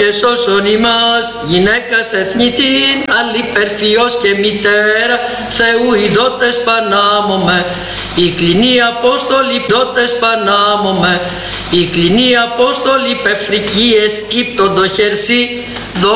και σώσον ημάς, γυναίκας εθνητήν, αλληπερφιός και μητέρα, Θεού ειδότες πανάμωμε, οι κλινοί Απόστολοι δότες πανάμωμε, οι κλινοί Απόστολοι πεφρικίες ύπτον το χερσί,